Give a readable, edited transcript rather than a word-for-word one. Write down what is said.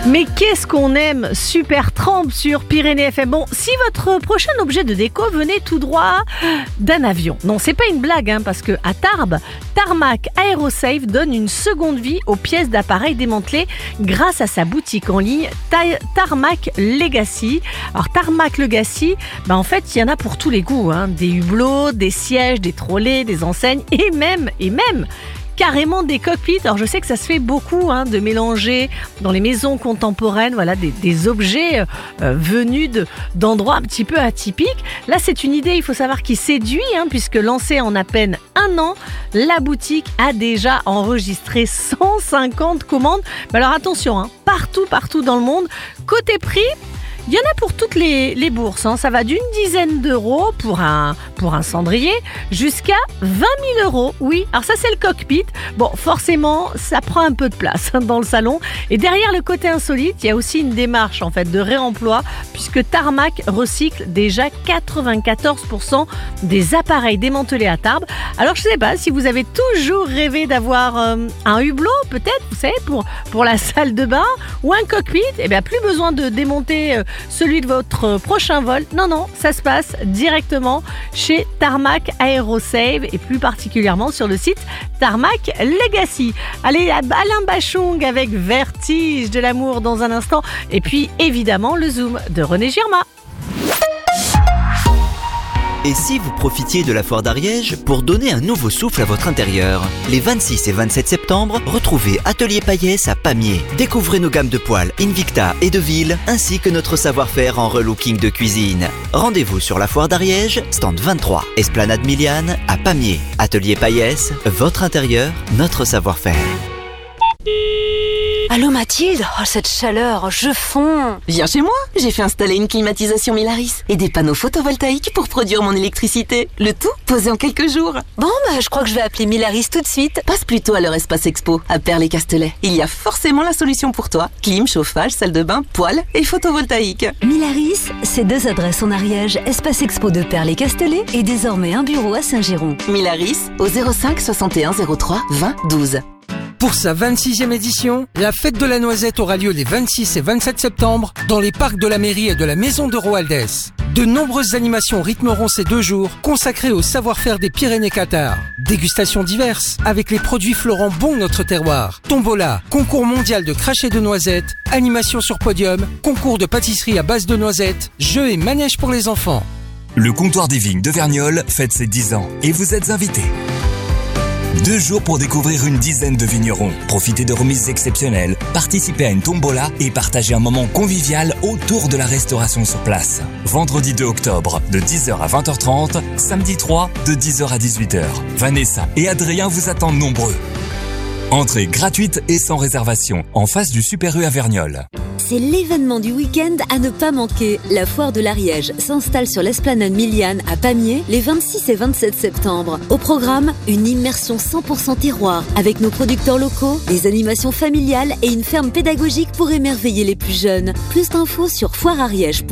Mais qu'est-ce qu'on aime Super Tramp sur Pyrénées FM. Bon, si votre prochain objet de déco venait tout droit d'un avion. Non, c'est pas une blague, parce que à Tarbes, Tarmac Aerosave donne une seconde vie aux pièces d'appareils démantelés grâce à sa boutique en ligne Tarmac Legacy. Alors Tarmac Legacy, en fait, il y en a pour tous les goûts, des hublots, des sièges, des trolleys, des enseignes et même carrément des cockpits. Alors je sais que ça se fait beaucoup de mélanger dans les maisons contemporaines des objets venus d'endroits un petit peu atypiques. Là c'est une idée, il faut savoir, qui séduit puisque lancée en à peine un an, la boutique a déjà enregistré 150 commandes. Mais alors attention, partout dans le monde. Côté prix, il y en a pour toutes les bourses. Ça va d'une dizaine d'euros pour un cendrier jusqu'à 20 000 euros. Oui, alors ça c'est le cockpit. Bon, forcément, ça prend un peu de place dans le salon. Et derrière le côté insolite, il y a aussi une démarche de réemploi puisque Tarmac recycle déjà 94% des appareils démantelés à Tarbes. Alors je ne sais pas si vous avez toujours rêvé d'avoir un hublot, peut-être, vous savez, pour la salle de bain ou un cockpit. Eh bien, plus besoin de démonter celui de votre prochain vol. Non, ça se passe directement chez Tarmac Aerosave et plus particulièrement sur le site Tarmac Legacy. Allez, Alain Bachung avec Vertige de l'amour dans un instant et puis évidemment le Zoom de René Girma. Et si vous profitiez de la foire d'Ariège pour donner un nouveau souffle à votre intérieur? Les 26 et 27 septembre, retrouvez Atelier Payès à Pamiers. Découvrez nos gammes de poêles Invicta et de Ville, ainsi que notre savoir-faire en relooking de cuisine. Rendez-vous sur la foire d'Ariège, stand 23, Esplanade Miliane à Pamiers. Atelier Payès, votre intérieur, notre savoir-faire. Allô Mathilde, cette chaleur, je fonds. Viens chez moi, j'ai fait installer une climatisation Milaris et des panneaux photovoltaïques pour produire mon électricité. Le tout posé en quelques jours. Bon, je crois que je vais appeler Milaris tout de suite. Passe plutôt à leur espace expo, à Perles-les-Castellets. Il y a forcément la solution pour toi. Clim, chauffage, salle de bain, poêle et photovoltaïque. Milaris, c'est 2 adresses en Ariège, espace expo de Perles-les-Castellets et désormais un bureau à Saint-Giron. Milaris au 05 61 03 20 12. Pour sa 26e édition, la fête de la noisette aura lieu les 26 et 27 septembre dans les parcs de la mairie et de la maison de Roaldès. De nombreuses animations rythmeront ces 2 jours consacrés au savoir-faire des Pyrénées-Cathares. Dégustations diverses avec les produits Florent Bon notre terroir. Tombola, concours mondial de crachets de noisettes, animation sur podium, concours de pâtisserie à base de noisettes, jeux et manèges pour les enfants. Le comptoir des vignes de Verniolle fête ses 10 ans et vous êtes invités. 2 jours pour découvrir une dizaine de vignerons. Profitez de remises exceptionnelles, participez à une tombola et partagez un moment convivial autour de la restauration sur place. Vendredi 2 octobre, de 10h à 20h30, samedi 3, de 10h à 18h. Vanessa et Adrien vous attendent nombreux. Entrée gratuite et sans réservation, en face du Super U à Verniolle. C'est l'événement du week-end à ne pas manquer. La foire de l'Ariège s'installe sur l'esplanade Miliane à Pamiers les 26 et 27 septembre. Au programme, une immersion 100% terroir avec nos producteurs locaux, des animations familiales et une ferme pédagogique pour émerveiller les plus jeunes. Plus d'infos sur foireariège.fr.